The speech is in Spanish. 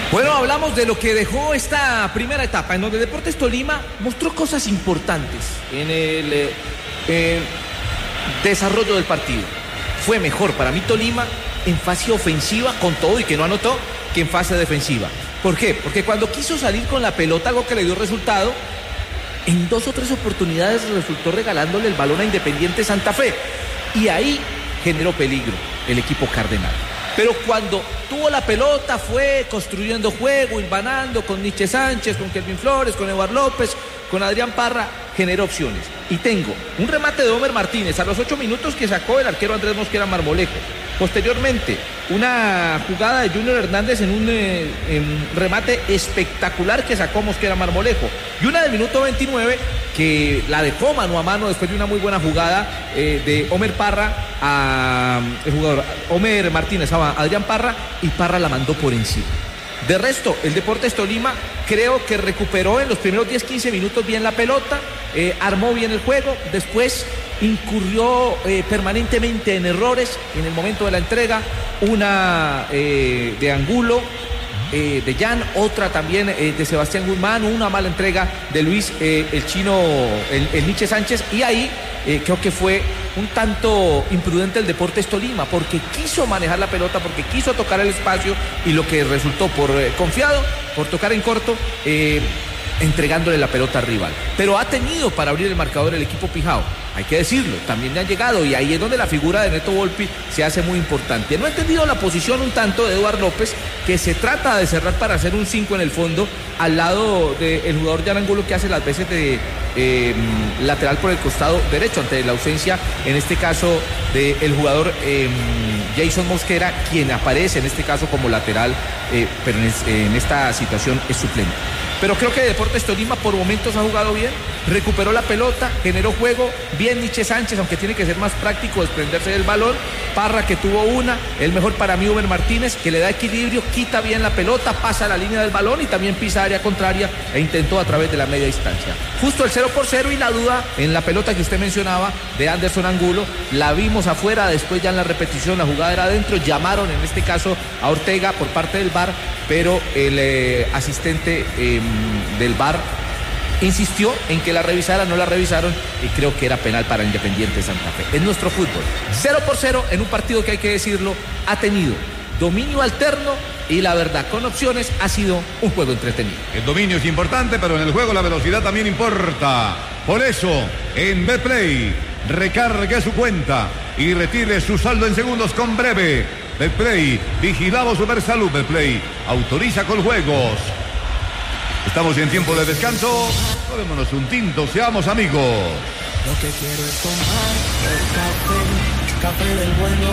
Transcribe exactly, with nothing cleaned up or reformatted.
Bueno, hablamos de lo que dejó esta primera etapa, en donde Deportes Tolima mostró cosas importantes en el eh, eh, desarrollo del partido. Fue mejor para mí Tolima en fase ofensiva con todo y que no anotó, que en fase defensiva. ¿Por qué? Porque cuando quiso salir con la pelota, algo que le dio resultado, en dos o tres oportunidades resultó regalándole el balón a Independiente Santa Fe. Y ahí generó peligro el equipo cardenal. Pero cuando tuvo la pelota fue construyendo juego, hilvanando con Nietzsche Sánchez, con Kelvin Flores, con Eduardo López, con Adrián Parra, generó opciones. Y tengo un remate de Homer Martínez a los ocho minutos que sacó el arquero Andrés Mosquera Marmolejo. Posteriormente, una jugada de Junior Hernández en un eh, en remate espectacular que sacó Mosquera Marmolejo. Y una del minuto veintinueve que la dejó mano a mano después de una muy buena jugada eh, de Homer Parra a el jugador Homer Martínez a Adrián Parra, y Parra la mandó por encima. De resto, el Deportes Tolima creo que recuperó en los primeros diez quince minutos bien la pelota, eh, armó bien el juego, después incurrió eh, permanentemente en errores en el momento de la entrega, una eh, de Angulo, eh, de Jan, otra también eh, de Sebastián Guzmán, una mala entrega de Luis, eh, el chino, el, el Nietzsche Sánchez, y ahí eh, creo que fue un tanto imprudente el Deportes Tolima, porque quiso manejar la pelota, porque quiso tocar el espacio, y lo que resultó por eh, confiado, por tocar en corto, eh, entregándole la pelota al rival. Pero ha tenido para abrir el marcador el equipo Pijao, hay que decirlo, también le han llegado, y ahí es donde la figura de Neto Volpi se hace muy importante. No he entendido la posición un tanto de Eduardo López, que se trata de cerrar para hacer un cinco en el fondo, al lado del jugador Jan Angulo, que hace las veces de eh, lateral por el costado derecho, ante la ausencia, en este caso, del jugador eh, Jason Mosquera, quien aparece en este caso como lateral, eh, pero en, es, en esta situación es suplente. Pero creo que Deportes Tolima por momentos ha jugado bien, recuperó la pelota, generó juego, bien Nietzsche Sánchez, aunque tiene que ser más práctico, desprenderse del balón, Parra, que tuvo una, el mejor para mí Homer Martínez, que le da equilibrio, quita bien la pelota, pasa la línea del balón y también pisa área contraria e intentó a través de la media distancia. Justo el cero por cero, y la duda en la pelota que usted mencionaba de Anderson Angulo, la vimos afuera, después ya en la repetición la jugada era adentro, llamaron en este caso a Ortega por parte del V A R, pero el eh, asistente eh, del V A R insistió en que la revisaran, no la revisaron, y creo que era penal para Independiente Santa Fe. Es nuestro fútbol, cero por cero en un partido que, hay que decirlo, ha tenido dominio alterno y, la verdad, con opciones, ha sido un juego entretenido. El dominio es importante, pero en el juego la velocidad también importa. Por eso, en Betplay, recargue su cuenta y retire su saldo en segundos con Breve. Betplay, vigilado Supersalud. Betplay, autoriza con juegos. Estamos en tiempo de descanso. Tomémonos un tinto, seamos amigos. Lo que quiero es tomar el café, café del bueno.